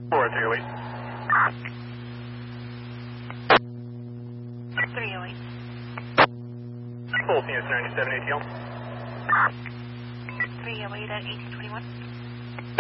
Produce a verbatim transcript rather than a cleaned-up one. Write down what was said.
four three oh eight. three oh eight. Full Phoenix ninety-seven A T L. three oh eight at eighteen twenty-one.